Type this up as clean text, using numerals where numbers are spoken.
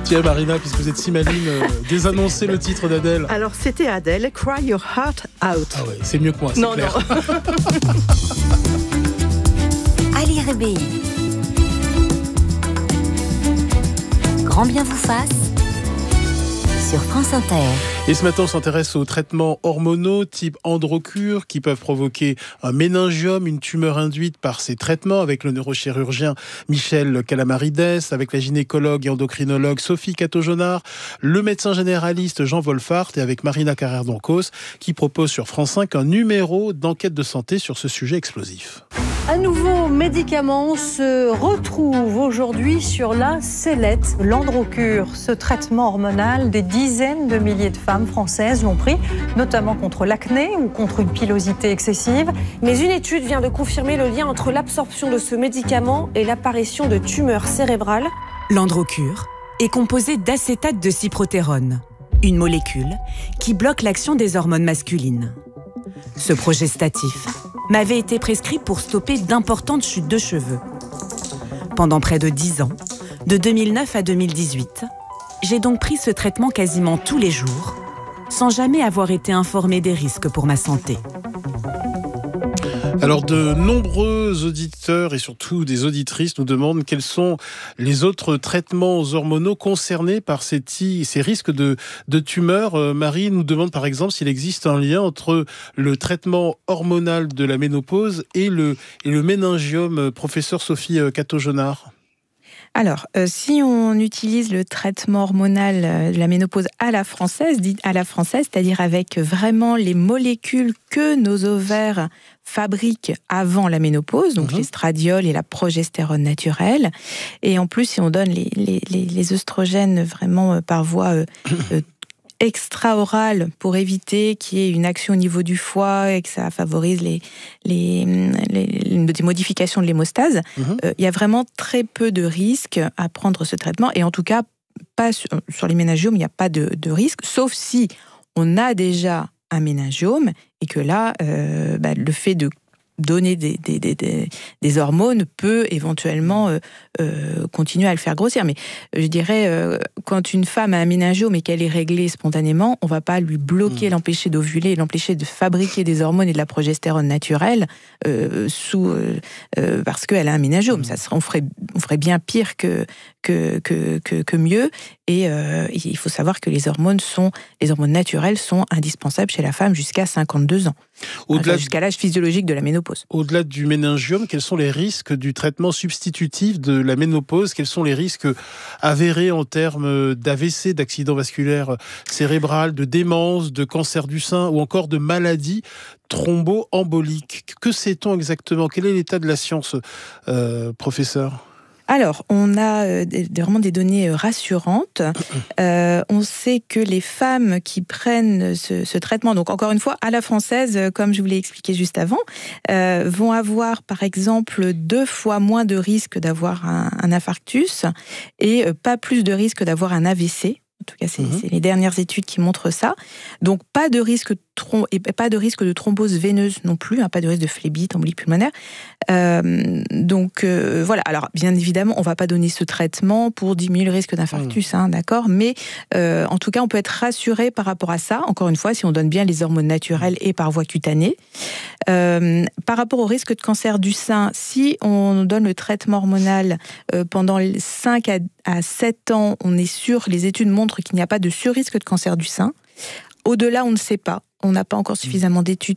Tiens Marina, puisque vous êtes si maligne, désannoncer le titre d'Adèle. Alors c'était Adèle, Cry Your Heart Out. Ah ouais, c'est mieux que moi, c'est non, clair. Ali Rébéi. Grand bien vous fasse sur France Inter. Et ce matin, on s'intéresse aux traitements hormonaux type androcure qui peuvent provoquer un méningiome, une tumeur induite par ces traitements, avec le neurochirurgien Michel Calamarides, avec la gynécologue et endocrinologue Sophie Cateau-Jonard, le médecin généraliste Jean Wolfart et avec Marina Carrère-Doncos qui propose sur France 5 un numéro d'enquête de santé sur ce sujet explosif. Un nouveau médicament se retrouve aujourd'hui sur la sellette, l'androcure. Ce traitement hormonal, des dizaines de milliers de femmes françaises l'ont pris, notamment contre l'acné ou contre une pilosité excessive. Mais une étude vient de confirmer le lien entre l'absorption de ce médicament et l'apparition de tumeurs cérébrales. L'androcure est composé d'acétate de cyprotérone, une molécule qui bloque l'action des hormones masculines. Ce progestatif m'avait été prescrit pour stopper d'importantes chutes de cheveux. Pendant près de 10 ans, de 2009 à 2018, j'ai donc pris ce traitement quasiment tous les jours, sans jamais avoir été informée des risques pour ma santé. Alors, de nombreux auditeurs et surtout des auditrices nous demandent quels sont les autres traitements hormonaux concernés par ces risques de tumeurs. Marie nous demande par exemple s'il existe un lien entre le traitement hormonal de la ménopause et le méningiome. Professeur Sophie Cateau-Jonard. Alors, si on utilise le traitement hormonal de la ménopause à la française, c'est-à-dire avec vraiment les molécules que nos ovaires fabriquent avant la ménopause, donc l'estradiol et la progestérone naturelle, et en plus, si on donne les œstrogènes vraiment par voie extra-orale pour éviter qu'il y ait une action au niveau du foie et que ça favorise des modifications de l'hémostase, il y a vraiment très peu de risques à prendre ce traitement. Et en tout cas, pas sur les méningiomes, il n'y a pas de risque, sauf si on a déjà un méningiome et que là, le fait de donner des hormones peut éventuellement continuer à le faire grossir. Mais je dirais, quand une femme a un méningiome et qu'elle est réglée spontanément, on ne va pas lui bloquer, l'empêcher d'ovuler, l'empêcher de fabriquer des hormones et de la progestérone naturelle parce qu'elle a un méningiome. On ferait bien pire que mieux. Et il faut savoir que les hormones naturelles sont indispensables chez la femme jusqu'à 52 ans. Jusqu'à l'âge physiologique de la ménopause. Au-delà du méningiome, quels sont les risques du traitement substitutif de la ménopause ? Quels sont les risques avérés en termes d'AVC, d'accident vasculaire cérébral, de démence, de cancer du sein ou encore de maladies thromboemboliques ? Que sait-on exactement ? Quel est l'état de la science, professeur ? Alors, on a vraiment des données rassurantes. On sait que les femmes qui prennent ce traitement, donc encore une fois, à la française, comme je vous l'ai expliqué juste avant, vont avoir, par exemple, 2 fois moins de risque d'avoir un infarctus et pas plus de risque d'avoir un AVC. En tout cas, c'est les dernières études qui montrent ça. Donc, pas de risque de thrombose veineuse non plus, pas de risque de phlébite, embolie pulmonaire. Voilà. Alors, bien évidemment, on ne va pas donner ce traitement pour diminuer le risque d'infarctus, d'accord ? Mais en tout cas, on peut être rassuré par rapport à ça. Encore une fois, si on donne bien les hormones naturelles et par voie cutanée. Par rapport au risque de cancer du sein, si on donne le traitement hormonal pendant 5 à 7 ans, on est sûr, les études montrent qu'il n'y a pas de surrisque de cancer du sein. Au-delà, on ne sait pas. On n'a pas encore suffisamment d'études